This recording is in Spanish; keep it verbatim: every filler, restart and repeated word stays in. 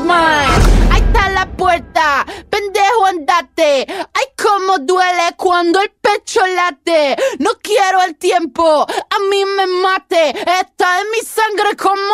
mine. Ahí está la puerta, pendejo andate. Ay, cómo duele cuando el pecho late. No quiero el tiempo, a mí me mate. Está en mi sangre como